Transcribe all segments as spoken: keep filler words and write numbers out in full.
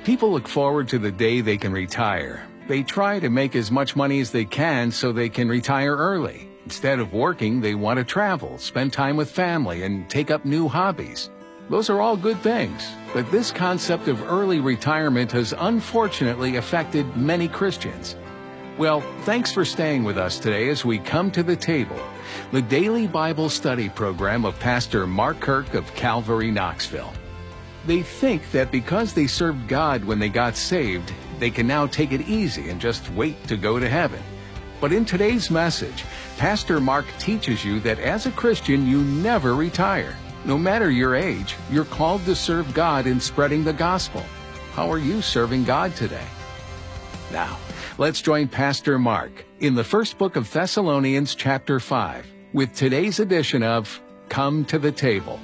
People look forward to the day they can retire. They try to make as much money as they can so they can retire early. Instead of working, they want to travel, spend time with family, and take up new hobbies. Those are all good things, but this concept of early retirement has unfortunately affected many Christians. Well, thanks for staying with us today as we come to the table, the daily Bible study program of Pastor Mark Kirk of Calvary, Knoxville. They think that because they served God when they got saved, they can now take it easy and just wait to go to heaven. But in today's message, Pastor Mark teaches you that as a Christian, you never retire. No matter your age, you're called to serve God in spreading the gospel. How are you serving God today? Now, let's join Pastor Mark in the first book of Thessalonians chapter five with today's edition of Come to the Table.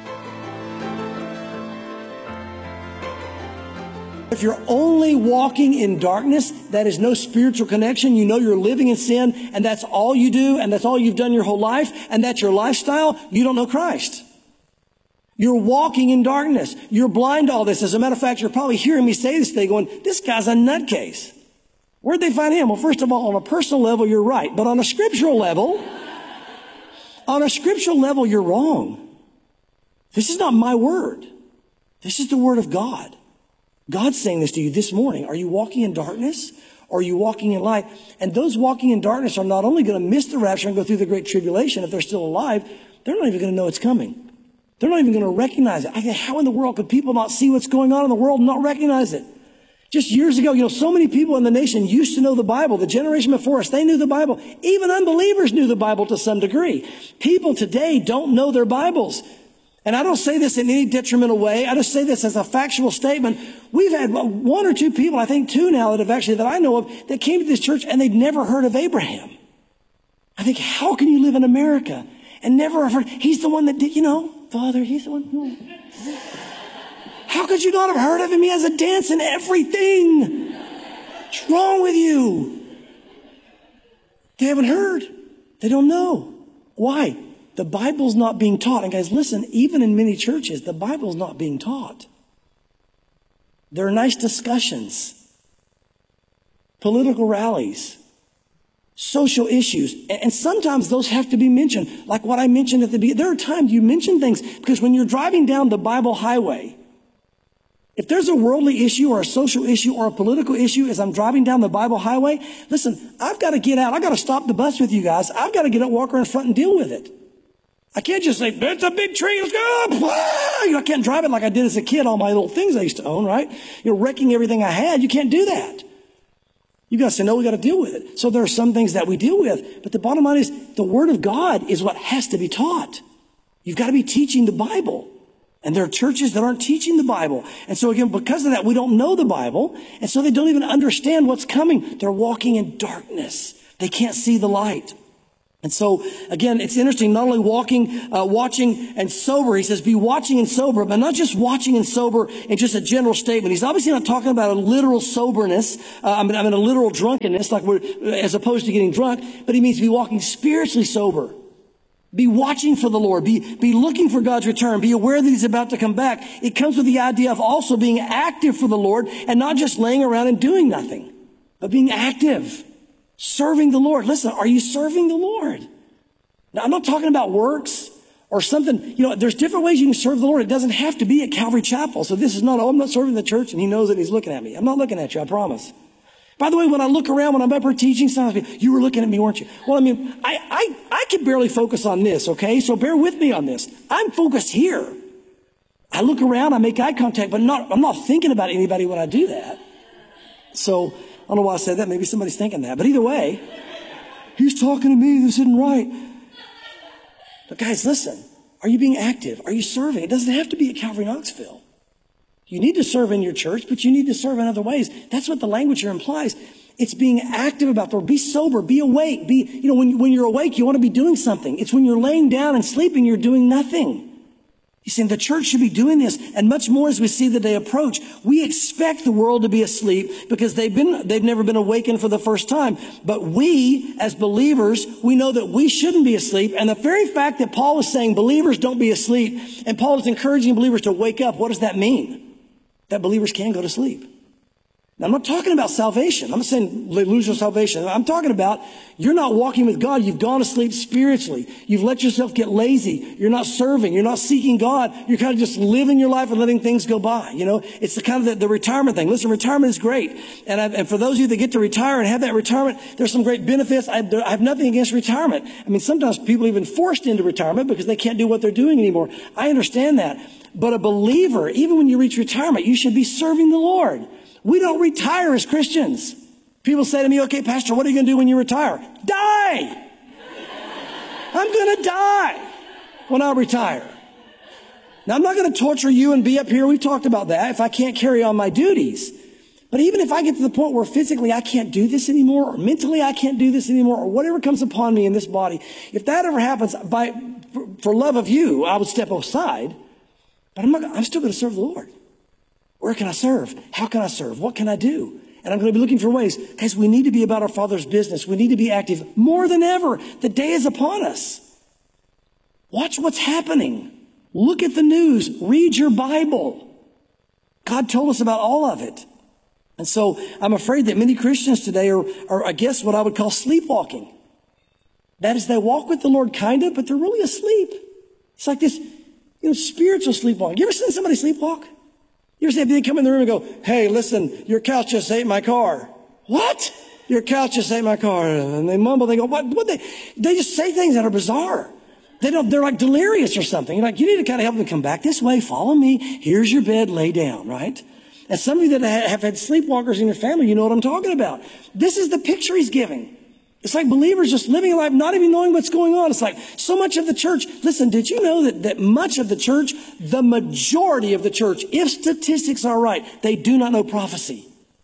If you're only walking in darkness, that is no spiritual connection. You know you're living in sin, and that's all you do, and that's all you've done your whole life, and that's your lifestyle. You don't know Christ. You're walking in darkness. You're blind to all this. As a matter of fact, you're probably hearing me say this today going, this guy's a nutcase. Where'd they find him? Well, first of all, on a personal level, you're right. But on a scriptural level, on a scriptural level, you're wrong. This is not my word. This is the word of God. God's saying this to you this morning. Are you walking in darkness or are you walking in light? And those walking in darkness are not only going to miss the rapture and go through the great tribulation if they're still alive, they're not even going to know it's coming. They're not even going to recognize it. I think, how in the world could people not see what's going on in the world and not recognize it? Just years ago, you know, so many people in the nation used to know the Bible. The generation before us, they knew the Bible. Even unbelievers knew the Bible to some degree. People today don't know their Bibles. And I don't say this in any detrimental way. I just say this as a factual statement. We've had one or two people, I think two now, that have actually, that I know of, that came to this church and they'd never heard of Abraham. I think, how can you live in America and never have heard? He's the one that did, you know, Father, he's the one. No. How could you not have heard of him? He has a dance and everything. What's wrong with you? They haven't heard. They don't know. Why? The Bible's not being taught. And guys, listen, even in many churches, the Bible's not being taught. There are nice discussions, political rallies, social issues. And sometimes those have to be mentioned. Like what I mentioned at the beginning. There are times you mention things because when you're driving down the Bible highway, if there's a worldly issue or a social issue or a political issue as I'm driving down the Bible highway, listen, I've got to get out. I've got to stop the bus with you guys. I've got to get up, walk around front and deal with it. I can't just say, it's a big tree, let's go. You know, I can't drive it like I did as a kid, all my little things I used to own, right? You know, wrecking everything I had. You can't do that. You got to say, no, we got to deal with it. So there are some things that we deal with. But the bottom line is, the Word of God is what has to be taught. You've got to be teaching the Bible. And there are churches that aren't teaching the Bible. And so again, because of that, we don't know the Bible. And so they don't even understand what's coming. They're walking in darkness. They can't see the light. And so, again, it's interesting, not only walking, uh, watching and sober, he says, be watching and sober, but not just watching and sober in just a general statement. He's obviously not talking about a literal soberness, uh, I mean, I mean, a literal drunkenness, like we're, as opposed to getting drunk, but he means be walking spiritually sober. Be watching for the Lord. Be, be looking for God's return. Be aware that He's about to come back. It comes with the idea of also being active for the Lord and not just laying around and doing nothing, but being active. Serving the Lord. Listen, are you serving the Lord? Now, I'm not talking about works or something. You know, there's different ways you can serve the Lord. It doesn't have to be at Calvary Chapel. So this is not, oh, I'm not serving the church and He knows that He's looking at me. I'm not looking at you, I promise. By the way, when I look around, when I'm up here teaching, sometimes you were looking at me, weren't you? Well, I mean, I, I, I can barely focus on this, okay? So bear with me on this. I'm focused here. I look around, I make eye contact, but not, I'm not thinking about anybody when I do that. So, I don't know why I said that. Maybe somebody's thinking that. But either way, he's talking to me. This isn't right. But guys, listen. Are you being active? Are you serving? It doesn't have to be at Calvary Knoxville. You need to serve in your church, but you need to serve in other ways. That's what the language here implies. It's being active about the Lord. Be sober. Be awake. Be, you know, when, when you're awake, you want to be doing something. It's when you're laying down and sleeping, you're doing nothing. He's saying the church should be doing this, and much more as we see the day approach. We expect the world to be asleep because they've been, they've never been awakened for the first time. But we, as believers, we know that we shouldn't be asleep. And the very fact that Paul is saying believers don't be asleep, and Paul is encouraging believers to wake up, what does that mean? that believers can go to sleep. Now, I'm not talking about salvation. I'm not saying lose your salvation. I'm talking about you're not walking with God. You've gone to sleep spiritually. You've let yourself get lazy. You're not serving. You're not seeking God. You're kind of just living your life and letting things go by. You know, it's the kind of the, the retirement thing. Listen, retirement is great. And, I, and for those of you that get to retire and have that retirement, there's some great benefits. I, there, I have nothing against retirement. I mean, sometimes people are even forced into retirement because they can't do what they're doing anymore. I understand that. But a believer, even when you reach retirement, you should be serving the Lord. We don't retire as Christians. People say to me, okay, Pastor, what are you going to do when you retire? Die! I'm going to die when I retire. Now, I'm not going to torture you and be up here. We've talked about that if I can't carry on my duties. But even if I get to the point where physically I can't do this anymore, or mentally I can't do this anymore, or whatever comes upon me in this body, if that ever happens, by for, for love of you, I would step aside. But I'm, not, I'm still going to serve the Lord. Where can I serve? How can I serve? What can I do? And I'm going to be looking for ways. Guys, we need to be about our Father's business. We need to be active more than ever. The day is upon us. Watch what's happening. Look at the news. Read your Bible. God told us about all of it. And so I'm afraid that many Christians today are, are, I guess, what I would call sleepwalking. That is, they walk with the Lord kind of, but they're really asleep. It's like this, you know, spiritual sleepwalking. You ever seen somebody sleepwalk? You ever say they come in the room and go, hey, listen, your couch just ate my car. What? Your couch just ate my car. And they mumble, they go, what? What? They, they just say things that are bizarre. They don't, they're like delirious or something. You're like, you need to kind of help them come back this way. Follow me. Here's your bed. Lay down, right? And some of you that have had sleepwalkers in your family, you know what I'm talking about. This is the picture he's giving. It's like believers just living a life, not even knowing what's going on. It's like so much of the church. Listen, did you know that, that much of the church, the majority of the church, if statistics are right, they do not know prophecy.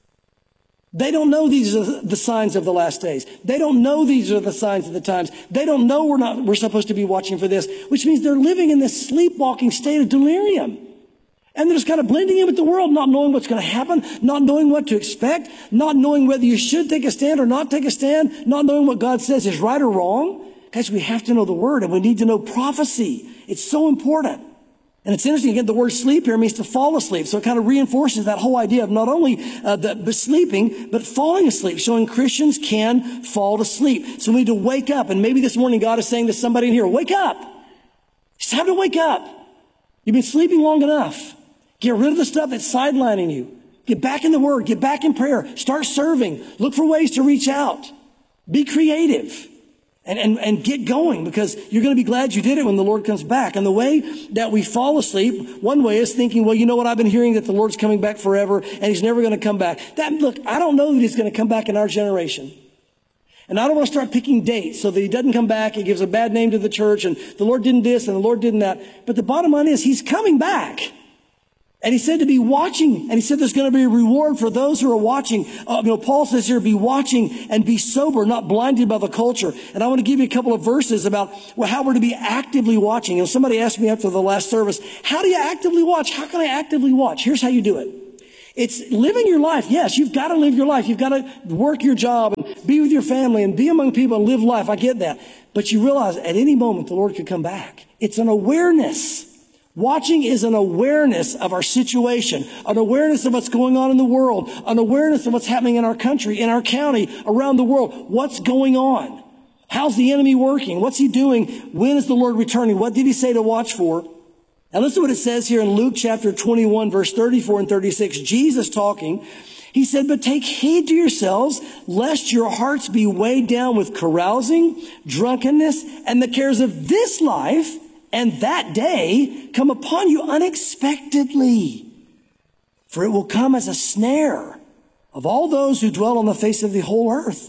They don't know these are the signs of the last days. They don't know these are the signs of the times. They don't know we're not, we're supposed to be watching for this, which means they're living in this sleepwalking state of delirium. And they're just kind of blending in with the world, not knowing what's going to happen, not knowing what to expect, not knowing whether you should take a stand or not take a stand, not knowing what God says is right or wrong. Guys, we have to know the Word, and we need to know prophecy. It's so important. And it's interesting, again, the word sleep here means to fall asleep. So it kind of reinforces that whole idea of not only uh, the, the sleeping, but falling asleep, showing Christians can fall to sleep. So we need to wake up. And maybe this morning God is saying to somebody in here, wake up. It's time to wake up. You've been sleeping long enough. Get rid of the stuff that's sidelining you. Get back in the Word. Get back in prayer. Start serving. Look for ways to reach out. Be creative. And, and, and get going, because you're going to be glad you did it when the Lord comes back. And the way that we fall asleep, one way is thinking, well, you know what? I've been hearing that the Lord's coming back forever and He's never going to come back. That, look, I don't know that He's going to come back in our generation. And I don't want to start picking dates so that He doesn't come back. It gives a bad name to the church, and the Lord didn't this and the Lord didn't that. But the bottom line is He's coming back. And He said to be watching, and He said there's going to be a reward for those who are watching. Uh, you know, Paul says here, be watching and be sober, not blinded by the culture. And I want to give you a couple of verses about well, how we're to be actively watching. You know, somebody asked me after the last service, how do you actively watch? How can I actively watch? Here's how you do it. It's living your life. Yes, you've got to live your life. You've got to work your job and be with your family and be among people and live life. I get that. But you realize at any moment the Lord could come back. It's an awareness. Watching is an awareness of our situation, an awareness of what's going on in the world, an awareness of what's happening in our country, in our county, around the world. What's going on? How's the enemy working? What's he doing? When is the Lord returning? What did He say to watch for? And listen to what it says here in Luke chapter twenty-one, verse thirty-four and thirty-six. Jesus talking, He said, but take heed to yourselves, lest your hearts be weighed down with carousing, drunkenness, and the cares of this life, and that day come upon you unexpectedly. For it will come as a snare of all those who dwell on the face of the whole earth.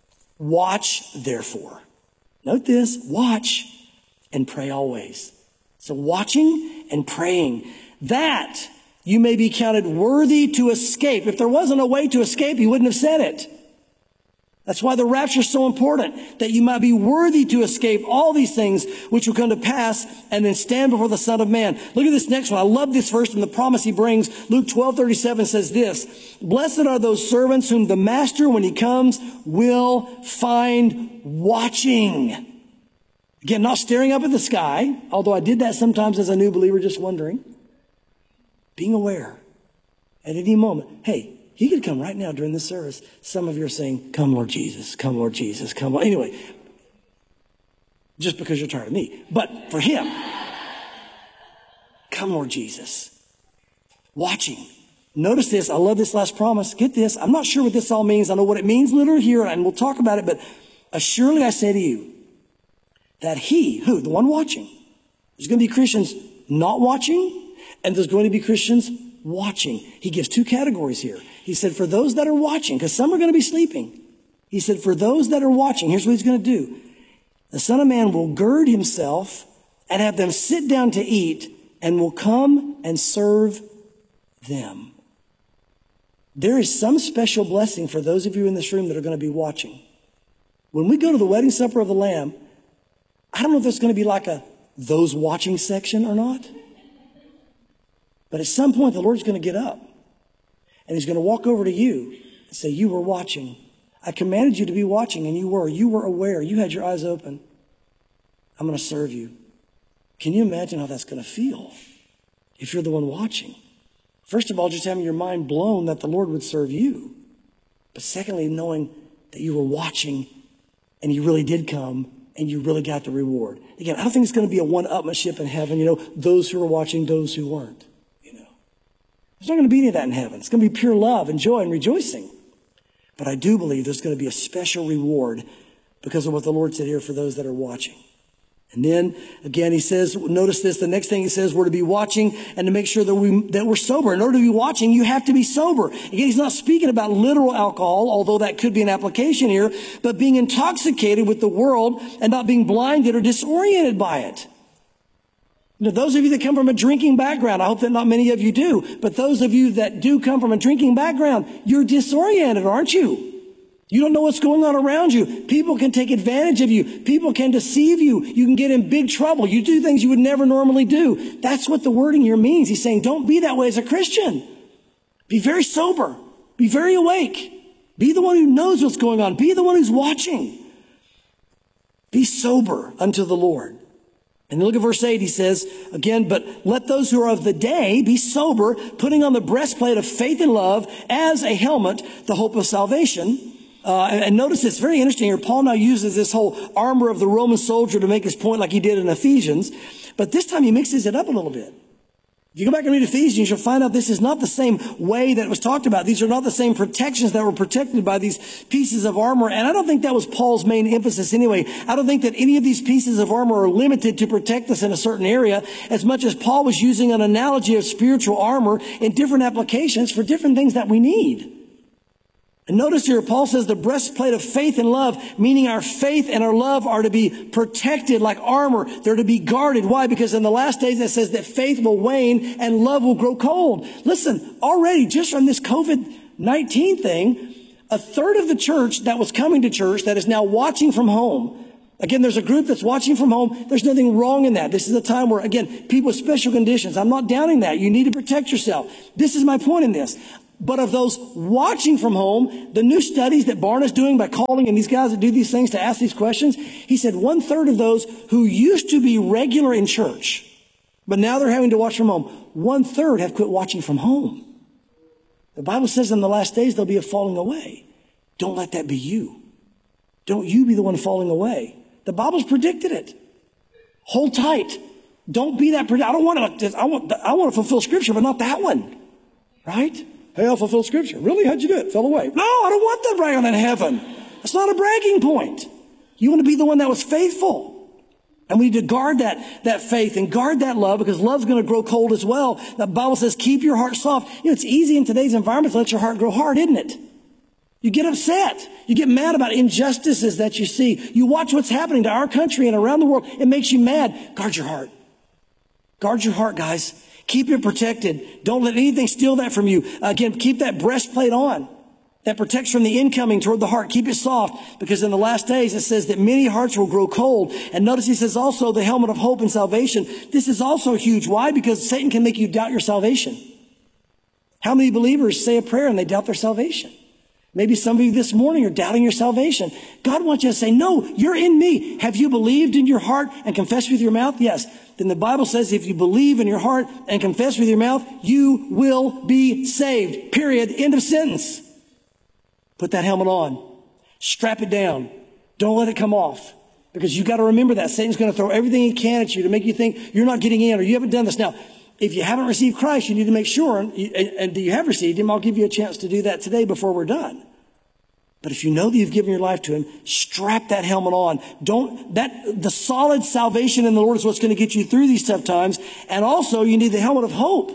Watch, therefore. Note this, watch and pray always. So watching and praying, that you may be counted worthy to escape. If there wasn't a way to escape, He wouldn't have said it. That's why the rapture is so important, that you might be worthy to escape all these things which will come to pass and then stand before the Son of Man. Look at this next one. I love this verse and the promise He brings. Luke twelve thirty-seven says this, blessed are those servants whom the master, when he comes, will find watching. Again, not staring up at the sky, although I did that sometimes as a new believer, just wondering. Being aware. at any moment. Hey, he could come right now during this service. Some of you are saying, come, Lord Jesus, come, Lord Jesus, come. Lord. Anyway, just because you're tired of me. But for him, come, Lord Jesus. Watching. Notice this. I love this last promise. Get this. I'm not sure what this all means. I know what it means literally here, and we'll talk about it. But surely I say to you that he, who, the one watching, there's going to be Christians not watching, and there's going to be Christians watching. He gives two categories here. He said, for those that are watching, because some are going to be sleeping. He said, for those that are watching, here's what he's going to do. The Son of Man will gird himself and have them sit down to eat, and will come and serve them. There is some special blessing for those of you in this room that are going to be watching. When we go to the wedding supper of the Lamb, I don't know if there's going to be like a those watching section or not. But at some point, the Lord's going to get up and he's going to walk over to you and say, you were watching. I commanded you to be watching, and you were. You were aware. You had your eyes open. I'm going to serve you. Can you imagine how that's going to feel if you're the one watching? First of all, just having your mind blown that the Lord would serve you. But secondly, knowing that you were watching and you really did come and you really got the reward. Again, I don't think it's going to be a one-upmanship in heaven, you know, those who were watching, those who weren't, you know. There's not going to be any of that in heaven. It's going to be pure love and joy and rejoicing. But I do believe there's going to be a special reward because of what the Lord said here for those that are watching. And then, again, he says, notice this, the next thing he says, we're to be watching and to make sure that, we, that we're sober. In order to be watching, you have to be sober. Again, he's not speaking about literal alcohol, although that could be an application here, but being intoxicated with the world and not being blinded or disoriented by it. Now, those of you that come from a drinking background, I hope that not many of you do, but those of you that do come from a drinking background, you're disoriented, aren't you? You don't know what's going on around you. People can take advantage of you. People can deceive you. You can get in big trouble. You do things you would never normally do. That's what the wording here means. He's saying, don't be that way as a Christian. Be very sober. Be very awake. Be the one who knows what's going on. Be the one who's watching. Be sober unto the Lord. And look at verse eight, he says, again, but let those who are of the day be sober, putting on the breastplate of faith and love as a helmet, the hope of salvation. Uh, and, and notice it's very interesting here. Paul now uses this whole armor of the Roman soldier to make his point like he did in Ephesians. But this time he mixes it up a little bit. If you go back and read Ephesians, you'll find out this is not the same way that it was talked about. These are not the same protections that were protected by these pieces of armor. And I don't think that was Paul's main emphasis anyway. I don't think that any of these pieces of armor are limited to protect us in a certain area, as much as Paul was using an analogy of spiritual armor in different applications for different things that we need. And notice here, Paul says the breastplate of faith and love, meaning our faith and our love are to be protected like armor. They're to be guarded. Why? Because in the last days it says that faith will wane and love will grow cold. Listen, already just from this COVID nineteen thing, a third of the church that was coming to church that is now watching from home. Again, there's a group that's watching from home. There's nothing wrong in that. This is a time where, again, people with special conditions. I'm not downing that. You need to protect yourself. This is my point in this. But of those watching from home, the new studies that Barna's doing by calling in these guys that do these things to ask these questions, he said one third of those who used to be regular in church, but now they're having to watch from home, one third have quit watching from home. The Bible says in the last days there'll be a falling away. Don't let that be you. Don't you be the one falling away. The Bible's predicted it. Hold tight. Don't be that. I don't want to. I want. I want to fulfill Scripture, but not that one. Right? Hey, I'll fulfill Scripture. Really? How'd you do it? Fell away. No, I don't want that bragging in heaven. That's not a bragging point. You want to be the one that was faithful. And we need to guard that, that faith and guard that love, because love's going to grow cold as well. The Bible says, keep your heart soft. You know, it's easy in today's environment to let your heart grow hard, isn't it? You get upset. You get mad about injustices that you see. You watch what's happening to our country and around the world. It makes you mad. Guard your heart. Guard your heart, guys. Keep it protected. Don't let anything steal that from you. Again, keep that breastplate on. That protects from the incoming toward the heart. Keep it soft, because in the last days it says that many hearts will grow cold. And notice he says also the helmet of hope and salvation. This is also huge. Why? Because Satan can make you doubt your salvation. How many believers say a prayer and they doubt their salvation? Maybe some of you this morning are doubting your salvation. God wants you to say, no, you're in me. Have you believed in your heart and confessed with your mouth? Yes. Then the Bible says if you believe in your heart and confess with your mouth, you will be saved. Period. End of sentence. Put that helmet on. Strap it down. Don't let it come off. Because you've got to remember that. Satan's going to throw everything he can at you to make you think you're not getting in or you haven't done this. Now, if you haven't received Christ, you need to make sure, and, and you have received him, I'll give you a chance to do that today before we're done. But if you know that you've given your life to him, strap that helmet on. Don't, that, the solid salvation in the Lord is what's going to get you through these tough times. And also, you need the helmet of hope.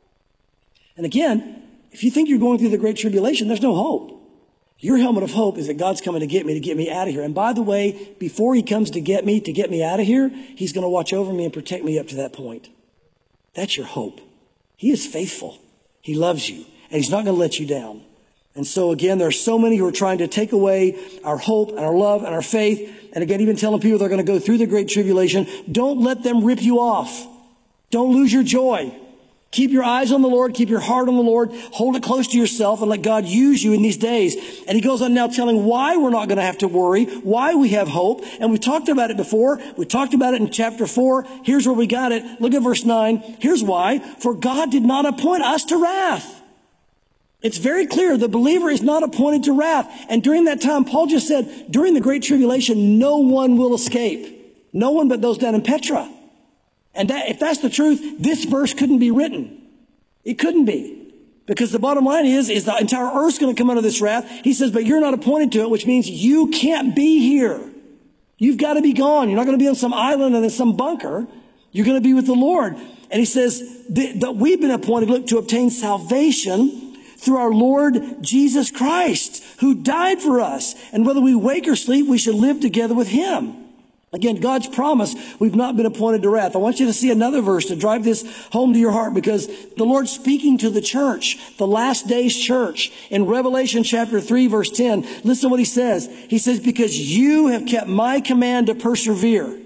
And again, if you think you're going through the great tribulation, there's no hope. Your helmet of hope is that God's coming to get me, to get me out of here. And by the way, before he comes to get me, to get me out of here, he's going to watch over me and protect me up to that point. That's your hope. He is faithful. He loves you, and he's not going to let you down. And so again, there are so many who are trying to take away our hope and our love and our faith. And again, even telling people they're going to go through the great tribulation. Don't let them rip you off. Don't lose your joy. Keep your eyes on the Lord. Keep your heart on the Lord. Hold it close to yourself and let God use you in these days. And he goes on now telling why we're not going to have to worry, why we have hope. And we talked about it before. We talked about it in chapter four. Here's where we got it. Look at verse nine. Here's why. For God did not appoint us to wrath. It's very clear the believer is not appointed to wrath. And during that time, Paul just said, during the great tribulation, no one will escape. No one but those down in Petra. And that, if that's the truth, this verse couldn't be written. It couldn't be. Because the bottom line is, is the entire earth's going to come under this wrath. He says, but you're not appointed to it, which means you can't be here. You've got to be gone. You're not going to be on some island and in some bunker. You're going to be with the Lord. And he says that we've been appointed, look, to obtain salvation through our Lord Jesus Christ, who died for us. And whether we wake or sleep, we should live together with him. Again, God's promise, we've not been appointed to wrath. I want you to see another verse to drive this home to your heart, because the Lord's speaking to the church, the last days church. In Revelation chapter three, verse ten, listen to what he says. He says, because you have kept my command to persevere,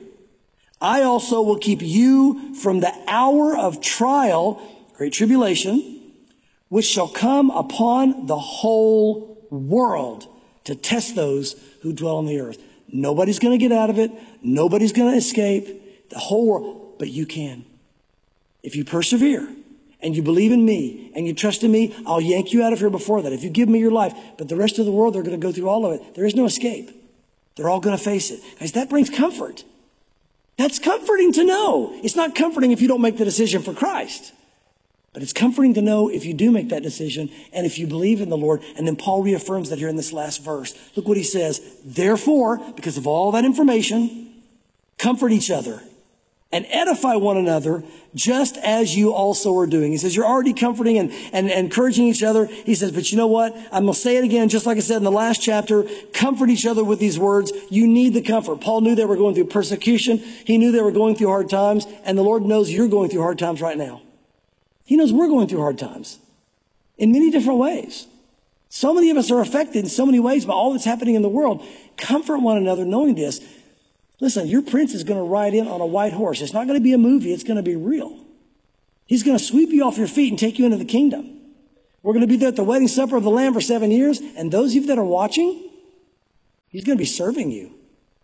I also will keep you from the hour of trial, great tribulation, which shall come upon the whole world to test those who dwell on the earth. Nobody's going to get out of it. Nobody's going to escape. The whole world. But you can. If you persevere and you believe in me and you trust in me, I'll yank you out of here before that. If you give me your life. But the rest of the world, they're going to go through all of it. There is no escape. They're all going to face it. Guys, that brings comfort. That's comforting to know. It's not comforting if you don't make the decision for Christ. But it's comforting to know if you do make that decision and if you believe in the Lord. And then Paul reaffirms that here in this last verse. Look what he says. Therefore, because of all that information, comfort each other and edify one another just as you also are doing. He says you're already comforting and, and, and encouraging each other. He says, but you know what? I'm going to say it again, just like I said in the last chapter. Comfort each other with these words. You need the comfort. Paul knew they were going through persecution. He knew they were going through hard times. And the Lord knows you're going through hard times right now. He knows we're going through hard times in many different ways. So many of us are affected in so many ways by all that's happening in the world. Comfort one another knowing this. Listen, your prince is going to ride in on a white horse. It's not going to be a movie. It's going to be real. He's going to sweep you off your feet and take you into the kingdom. We're going to be there at the wedding supper of the Lamb for seven years. And those of you that are watching, he's going to be serving you.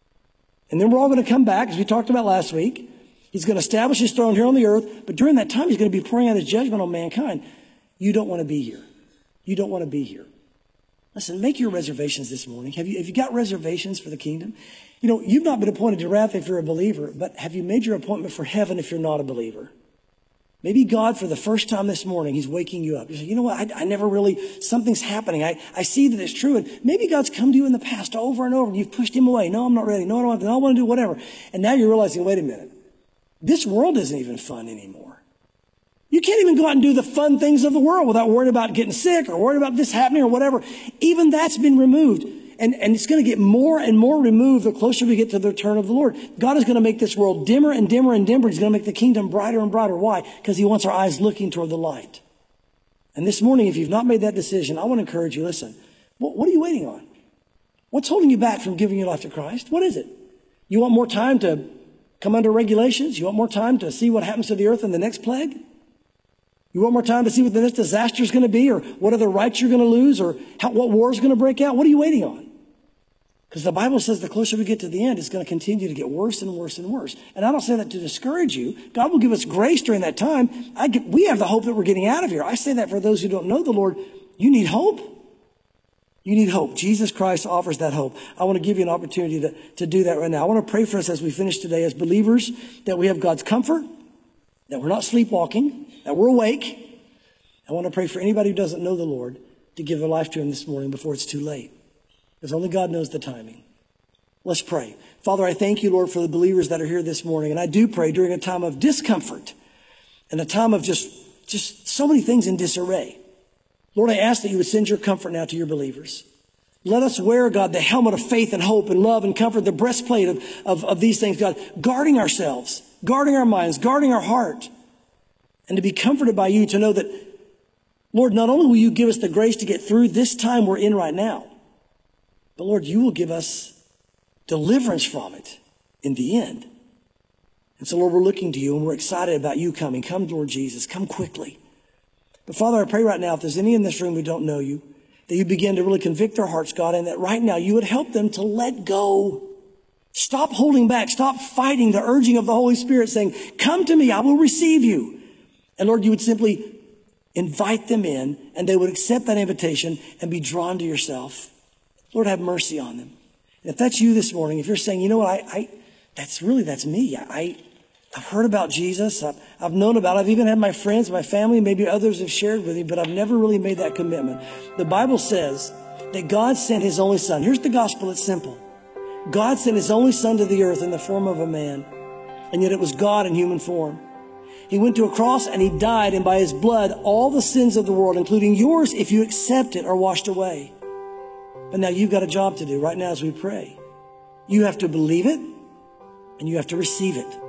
And then we're all going to come back, as we talked about last week. He's going to establish his throne here on the earth. But during that time, he's going to be pouring out his judgment on mankind. You don't want to be here. You don't want to be here. Listen, make your reservations this morning. Have you, have you got reservations for the kingdom? You know, you've not been appointed to wrath if you're a believer, but have you made your appointment for heaven if you're not a believer? Maybe God, for the first time this morning, he's waking you up. You say, you know what, I, I never really, something's happening. I, I see that it's true. And maybe God's come to you in the past over and over, and you've pushed him away. No, I'm not ready. No, I don't want to, no, I want to do whatever. And now you're realizing, wait a minute. This world isn't even fun anymore. You can't even go out and do the fun things of the world without worrying about getting sick or worrying about this happening or whatever. Even that's been removed. And, and it's going to get more and more removed the closer we get to the return of the Lord. God is going to make this world dimmer and dimmer and dimmer. He's going to make the kingdom brighter and brighter. Why? Because he wants our eyes looking toward the light. And this morning, if you've not made that decision, I want to encourage you, listen, what, what are you waiting on? What's holding you back from giving your life to Christ? What is it? You want more time to come under regulations? You want more time to see what happens to the earth in the next plague? You want more time to see what the next disaster is going to be, or what other rights you're going to lose, or how, what war is going to break out? What are you waiting on? Because the Bible says the closer we get to the end, it's going to continue to get worse and worse and worse. And I don't say that to discourage you. God will give us grace during that time. I get, we have the hope that we're getting out of here. I say that for those who don't know the Lord. You need hope. You need hope. Jesus Christ offers that hope. I want to give you an opportunity to, to do that right now. I want to pray for us as we finish today as believers, that we have God's comfort, that we're not sleepwalking, that we're awake. I want to pray for anybody who doesn't know the Lord to give their life to him this morning before it's too late. Because only God knows the timing. Let's pray. Father, I thank you, Lord, for the believers that are here this morning. And I do pray during a time of discomfort and a time of just, just so many things in disarray. Lord, I ask that you would send your comfort now to your believers. Let us wear, God, the helmet of faith and hope and love and comfort, the breastplate of, of, of these things, God, guarding ourselves, guarding our minds, guarding our heart, and to be comforted by you, to know that, Lord, not only will you give us the grace to get through this time we're in right now, but Lord, you will give us deliverance from it in the end. And so, Lord, we're looking to you and we're excited about you coming. Come, Lord Jesus, come quickly. But Father, I pray right now, if there's any in this room who don't know you, that you begin to really convict their hearts, God, and that right now you would help them to let go. Stop holding back. Stop fighting the urging of the Holy Spirit saying, come to me, I will receive you. And Lord, you would simply invite them in and they would accept that invitation and be drawn to yourself. Lord, have mercy on them. And if that's you this morning, if you're saying, you know what, I, I that's really, that's me. I, I've heard about Jesus. I've, I've known about it. I've even had my friends, my family, maybe others have shared with me, but I've never really made that commitment. The Bible says that God sent his only son. Here's the gospel. It's simple. God sent his only son to the earth in the form of a man, and yet it was God in human form. He went to a cross and he died, and by his blood, all the sins of the world, including yours, if you accept it, are washed away. But now you've got a job to do right now as we pray. You have to believe it and you have to receive it.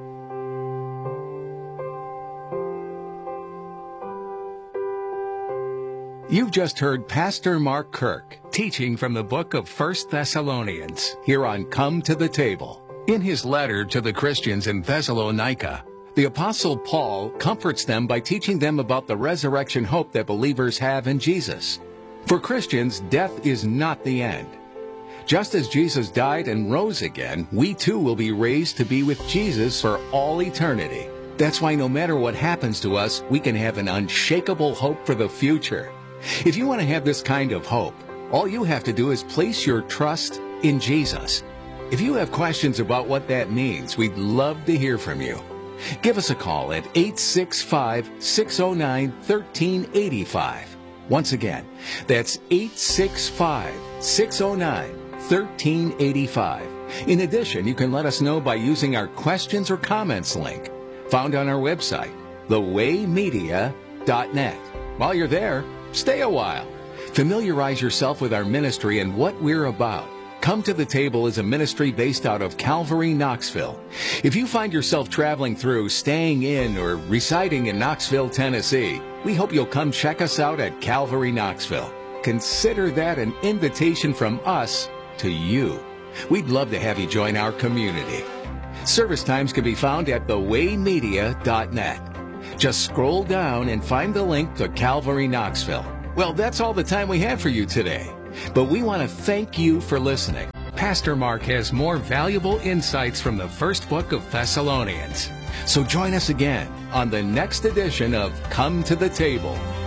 You've just heard Pastor Mark Kirk teaching from the book of First Thessalonians here on Come to the Table. In his letter to the Christians in Thessalonica, the Apostle Paul comforts them by teaching them about the resurrection hope that believers have in Jesus. For Christians, death is not the end. Just as Jesus died and rose again, we too will be raised to be with Jesus for all eternity. That's why no matter what happens to us, we can have an unshakable hope for the future. If you want to have this kind of hope, all you have to do is place your trust in Jesus. If you have questions about what that means, we'd love to hear from you. Give us a call at eight six five, six oh nine, one three eight five. Once again, that's eight six five, six oh nine, one three eight five. In addition, you can let us know by using our questions or comments link found on our website, the way media dot net. While you're there, stay a while. Familiarize yourself with our ministry and what we're about. Come to the Table is a ministry based out of Calvary, Knoxville. If you find yourself traveling through, staying in, or residing in Knoxville, Tennessee, we hope you'll come check us out at Calvary, Knoxville. Consider that an invitation from us to you. We'd love to have you join our community. Service times can be found at the way media dot net. Just scroll down and find the link to Calvary, Knoxville. Well, that's all the time we have for you today. But we want to thank you for listening. Pastor Mark has more valuable insights from the first book of Thessalonians. So join us again on the next edition of Come to the Table.